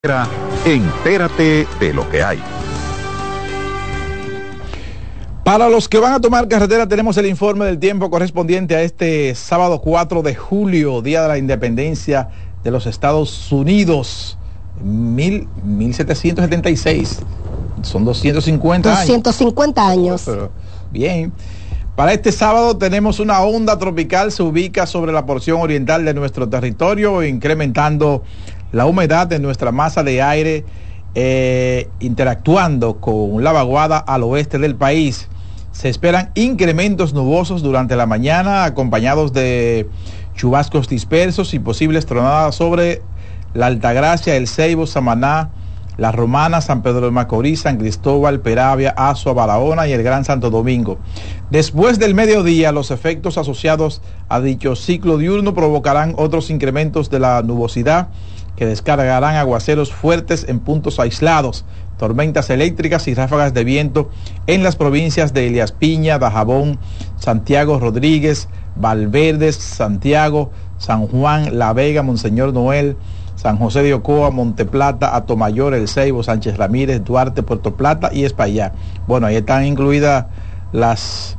Entérate de lo que hay. Para los que van a tomar carretera, tenemos el informe del tiempo correspondiente a este sábado 4 de julio, Día de la Independencia de los Estados Unidos, 1776. Son 250 años. Pero, bien. Para este sábado tenemos una onda tropical, se ubica sobre la porción oriental de nuestro territorio, incrementando la humedad de nuestra masa de aire, interactuando con la vaguada al oeste del país. Se esperan incrementos nubosos durante la mañana, acompañados de chubascos dispersos y posibles tronadas sobre la Altagracia, El Ceibo, Samaná, La Romana, San Pedro de Macorís, San Cristóbal, Peravia, Azua, Barahona y el Gran Santo Domingo. Después del mediodía, los efectos asociados a dicho ciclo diurno provocarán otros incrementos de la nubosidad que descargarán aguaceros fuertes en puntos aislados, tormentas eléctricas y ráfagas de viento en las provincias de Elías Piña, Dajabón, Santiago Rodríguez, Valverde, Santiago, San Juan, La Vega, Monseñor Noel, San José de Ocoa, Monteplata, Atomayor, El Ceibo, Sánchez Ramírez, Duarte, Puerto Plata y Espaillá. Bueno, ahí están incluidas las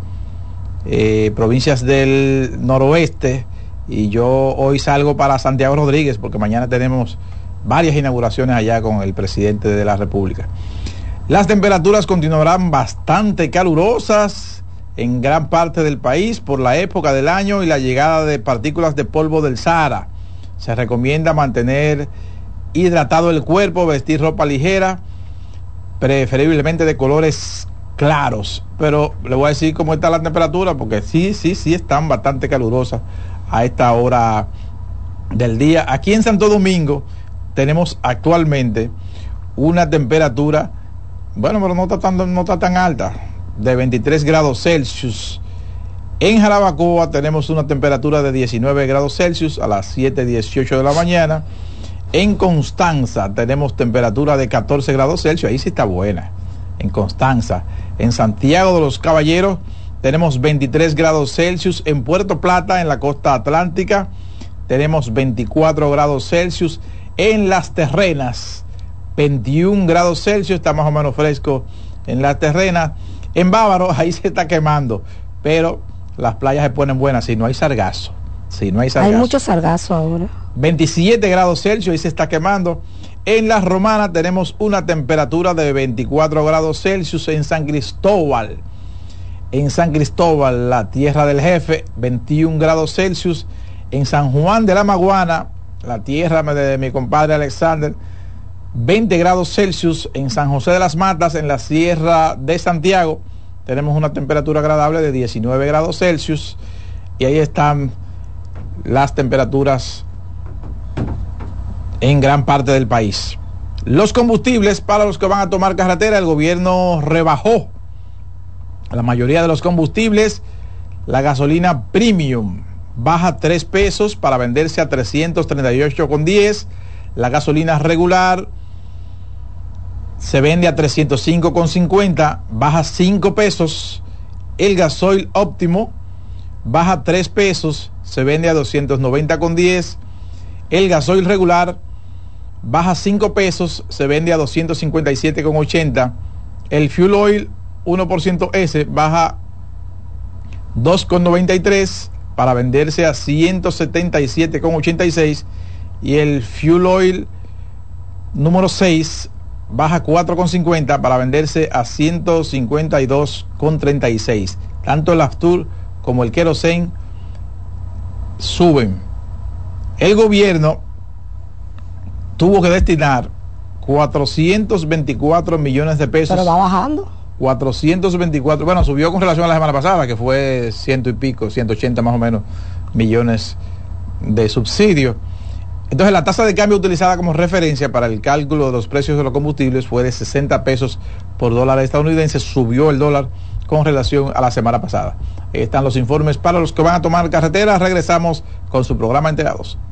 provincias del noroeste. Y yo hoy salgo para Santiago Rodríguez porque mañana tenemos varias inauguraciones allá con el presidente de la República. Las temperaturas continuarán bastante calurosas en gran parte del país por la época del año y la llegada de partículas de polvo del Sahara. Se recomienda mantener hidratado el cuerpo, vestir ropa ligera, preferiblemente de colores claros. Pero le voy a decir cómo está la temperatura porque sí están bastante calurosas a esta hora del día. Aquí en Santo Domingo tenemos actualmente una temperatura, bueno, pero no está tan alta, de 23 grados Celsius. En Jarabacoa tenemos una temperatura de 19 grados Celsius a las 7:18 de la mañana. En Constanza tenemos temperatura de 14 grados Celsius, ahí sí está buena, en Constanza. En Santiago de los Caballeros tenemos 23 grados Celsius. En Puerto Plata, en la costa atlántica, tenemos 24 grados Celsius. En Las Terrenas, 21 grados Celsius, está más o menos fresco en Las Terrenas. En Bávaro, ahí se está quemando, pero las playas se ponen buenas si no hay sargazo. Hay mucho sargazo ahora. 27 grados Celsius, ahí se está quemando. En La Romana tenemos una temperatura de 24 grados Celsius. En San Cristóbal, la tierra del jefe, 21 grados Celsius. En San Juan de la Maguana, la tierra de mi compadre Alexander, 20 grados Celsius. En San José de las Matas, en la sierra de Santiago, tenemos una temperatura agradable de 19 grados Celsius. Y ahí están las temperaturas en gran parte del país. Los combustibles para los que van a tomar carretera, el gobierno rebajó la mayoría de los combustibles. La gasolina premium baja 3 pesos para venderse a 338,10. La gasolina regular se vende a 305,50, baja 5 pesos. El gasoil óptimo baja 3 pesos, se vende a 290,10. El gasoil regular baja 5 pesos, se vende a 257,80. El fuel oil 1% S baja 2,93 para venderse a 177,86. Y el fuel oil número 6 baja 4,50 para venderse a 152,36. Tanto el Aftur como el querosene suben. El gobierno tuvo que destinar 424 millones de pesos. Pero va bajando. 424, bueno, subió con relación a la semana pasada, que fue 100 y pico, 180 más o menos millones de subsidio. Entonces la tasa de cambio utilizada como referencia para el cálculo de los precios de los combustibles fue de 60 pesos por dólar estadounidense. Subió el dólar con relación a la semana pasada. Ahí están los informes para los que van a tomar carretera. Regresamos con su programa Enterados.